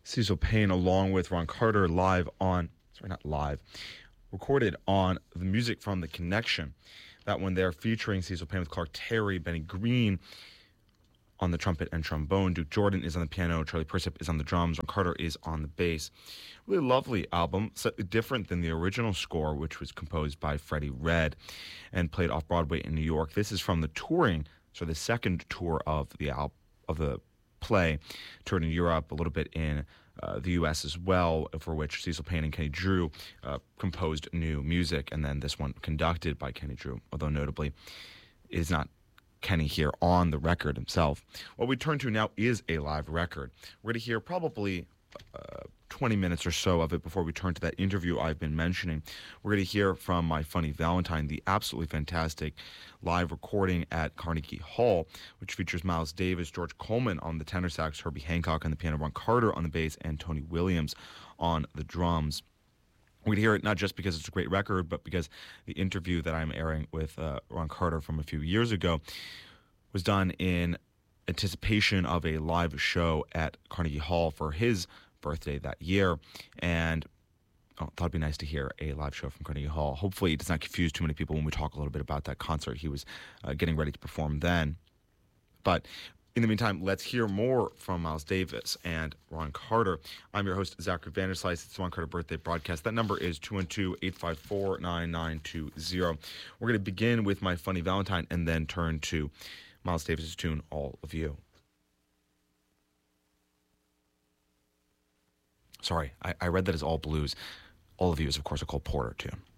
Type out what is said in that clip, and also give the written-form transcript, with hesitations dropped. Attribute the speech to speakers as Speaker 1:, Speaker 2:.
Speaker 1: Cecil Payne along with Ron Carter recorded on the music from The Connection. That one there featuring Cecil Payne with Clark Terry, Benny Green on the trumpet and trombone. Duke Jordan is on the piano. Charlie Persip is on the drums. Ron Carter is on the bass. Really lovely album, slightly different than the original score, which was composed by Freddie Redd and played off-Broadway in New York. This is from the touring, so the second tour of the play, toured in Europe, a little bit in the U.S. as well, for which Cecil Payne and Kenny Drew composed new music, and then this one conducted by Kenny Drew, although notably it is not Kenny here on the record himself. What we turn to now is a live record. We're going to hear probably 20 minutes or so of it before we turn to that interview I've been mentioning. We're going to hear from My Funny Valentine, the absolutely fantastic live recording at Carnegie Hall, which features Miles Davis, George Coleman on the tenor sax, Herbie Hancock on the piano, Ron Carter on the bass, and Tony Williams on the drums. We're going to hear it not just because it's a great record, but because the interview that I'm airing with Ron Carter from a few years ago was done in anticipation of a live show at Carnegie Hall for his birthday that year. And I thought it'd be nice to hear a live show from Carnegie Hall. Hopefully it does not confuse too many people when we talk a little bit about that concert he was getting ready to perform then. But in the meantime, let's hear more from Miles Davis and Ron Carter. I'm your host, Zachary Vanderslice. It's the Ron Carter birthday broadcast. That number is 212-854-9920. We're going to begin with My Funny Valentine and then turn to Miles Davis' tune, All of You. Sorry, I read that as All Blues. All of You is, of course, a Cole Porter tune.